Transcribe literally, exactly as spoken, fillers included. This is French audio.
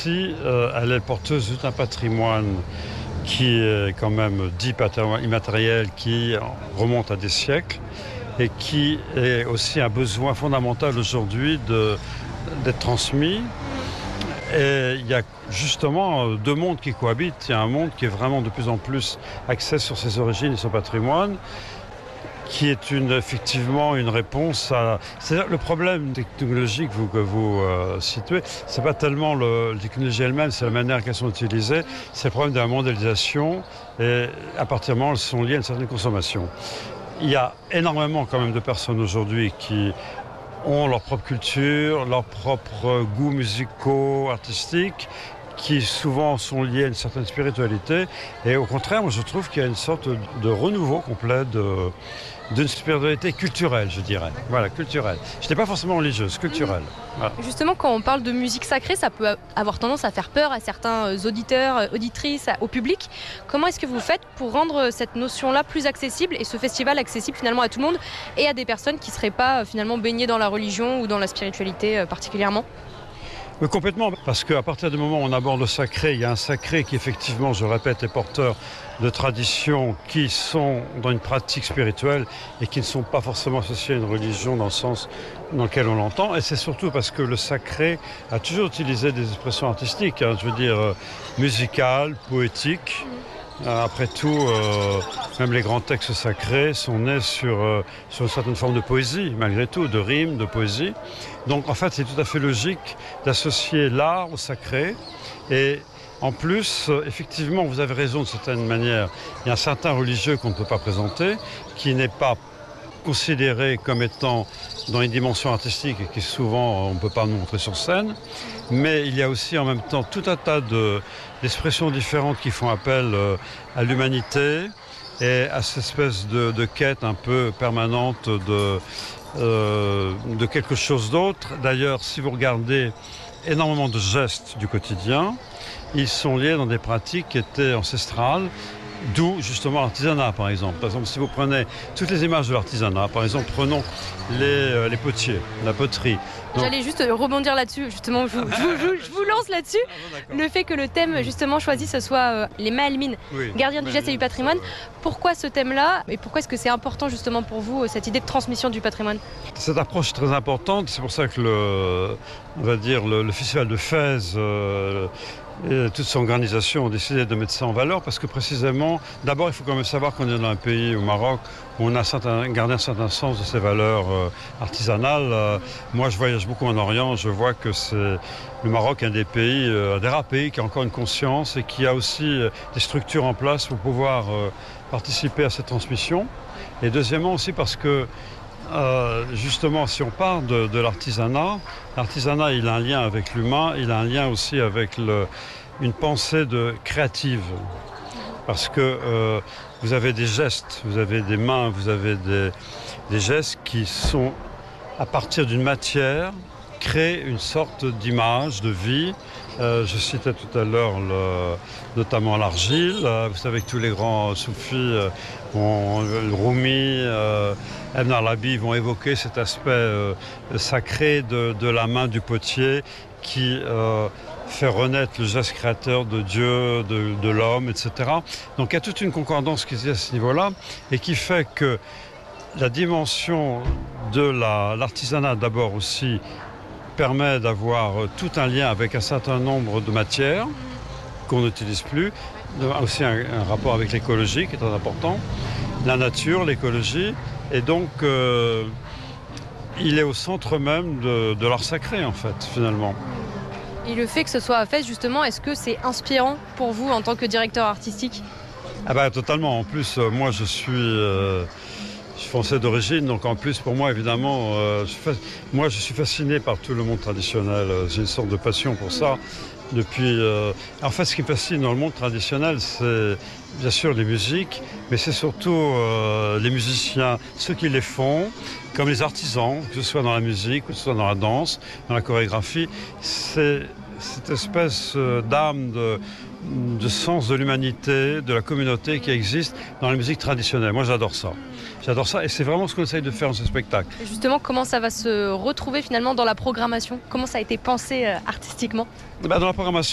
aussi, euh, elle est porteuse d'un patrimoine qui est quand même dit patrimoine immatériel, qui remonte à des siècles et qui est aussi un besoin fondamental aujourd'hui de, d'être transmis. Et il y a justement deux mondes qui cohabitent. Il y a un monde qui est vraiment de plus en plus axé sur ses origines et son patrimoine, qui est une, effectivement une réponse à... C'est-à-dire le problème technologique que vous, que vous euh, situez, c'est pas tellement le, la technologie elle-même, c'est la manière qu'elles sont utilisées, c'est le problème de la mondialisation et à partir du moment où elles sont liées à une certaine consommation. Il y a énormément quand même de personnes aujourd'hui qui ont leur propre culture, leurs propres goûts musicaux, artistiques, qui souvent sont liés à une certaine spiritualité. Et au contraire, moi je trouve qu'il y a une sorte de renouveau complet de, d'une spiritualité culturelle, je dirais. Voilà, culturelle. Je n'étais pas forcément religieuse, culturelle. Voilà. Justement, quand on parle de musique sacrée, ça peut avoir tendance à faire peur à certains auditeurs, auditrices, au public. Comment est-ce que vous faites pour rendre cette notion-là plus accessible et ce festival accessible finalement à tout le monde et à des personnes qui ne seraient pas finalement baignées dans la religion ou dans la spiritualité particulièrement ? Oui, complètement, parce qu'à partir du moment où on aborde le sacré, il y a un sacré qui effectivement, je répète, est porteur de traditions qui sont dans une pratique spirituelle et qui ne sont pas forcément associées à une religion dans le sens dans lequel on l'entend. Et c'est surtout parce que le sacré a toujours utilisé des expressions artistiques, hein, je veux dire euh, musicales, poétiques. Après tout, euh, même les grands textes sacrés sont nés sur, euh, sur une certaine forme de poésie, malgré tout, de rimes, de poésie. Donc en fait, c'est tout à fait logique d'associer l'art au sacré. Et en plus, euh, effectivement, vous avez raison de certaine manière, il y a un certain religieux qu'on ne peut pas présenter, qui n'est pas considéré comme étant dans une dimension artistique et qui souvent on ne peut pas nous montrer sur scène. Mais il y a aussi en même temps tout un tas de, d'expressions différentes qui font appel euh, à l'humanité et à cette espèce de, de quête un peu permanente de, euh, de quelque chose d'autre. D'ailleurs, si vous regardez énormément de gestes du quotidien, ils sont liés dans des pratiques qui étaient ancestrales. D'où justement l'artisanat, par exemple. Par exemple, si vous prenez toutes les images de l'artisanat, par exemple, prenons les, euh, les potiers, la poterie. Donc... J'allais juste rebondir là-dessus, justement, je vous, je vous, je vous lance là-dessus. Ah bon, le fait que le thème, justement, choisi, ce soit euh, les Mahalmines, oui, gardiens du geste et du patrimoine. Pourquoi ce thème-là et pourquoi est-ce que c'est important, justement, pour vous, cette idée de transmission du patrimoine ? Cette approche est très importante. C'est pour ça que le, on va dire, le, le festival de Fès, euh, et toute son organisation ont décidé de mettre ça en valeur parce que précisément, d'abord il faut quand même savoir qu'on est dans un pays, au Maroc, où on a certain, gardé un certain sens de ces valeurs euh, artisanales. Euh, moi je voyage beaucoup en Orient, je vois que c'est le Maroc un des pays, euh, un des rares pays qui a encore une conscience et qui a aussi euh, des structures en place pour pouvoir euh, participer à cette transmission. Et deuxièmement aussi parce que Euh, justement, si on parle de, de l'artisanat, l'artisanat, il a un lien avec l'humain, il a un lien aussi avec le, une pensée de créative. Parce que euh, vous avez des gestes, vous avez des mains, vous avez des, des gestes qui sont, à partir d'une matière, créent une sorte d'image, de vie. Euh, je citais tout à l'heure le, notamment l'argile. Euh, vous savez que tous les grands soufis, euh, ont, le Rumi, euh, Ibn Arabi vont évoquer cet aspect euh, sacré de, de la main du potier qui euh, fait renaître le geste créateur de Dieu, de, de l'homme, et cetera. Donc il y a toute une concordance qui se dit à ce niveau-là et qui fait que la dimension de la, l'artisanat d'abord aussi permet d'avoir tout un lien avec un certain nombre de matières qu'on n'utilise plus, aussi un, un rapport avec l'écologie qui est très important, la nature, l'écologie, et donc euh, il est au centre même de, de l'art sacré en fait, finalement. Et le fait que ce soit à Fès, justement, est-ce que c'est inspirant pour vous en tant que directeur artistique ? Ah bah totalement, en plus euh, moi je suis... Euh, Je suis français d'origine, donc en plus pour moi évidemment, euh, je fas... moi je suis fasciné par tout le monde traditionnel, j'ai une sorte de passion pour ça. Depuis, euh... en fait ce qui me fascine dans le monde traditionnel c'est bien sûr les musiques, mais c'est surtout euh, les musiciens, ceux qui les font, comme les artisans, que ce soit dans la musique, que ce soit dans la danse, dans la chorégraphie, c'est cette espèce d'âme, de, de sens de l'humanité, de la communauté qui existe dans la musique traditionnelle. Moi j'adore ça. J'adore ça et c'est vraiment ce qu'on essaye de faire dans ce spectacle. Et justement, comment ça va se retrouver finalement dans la programmation ? Comment ça a été pensé euh, artistiquement ? Ben, dans la programmation,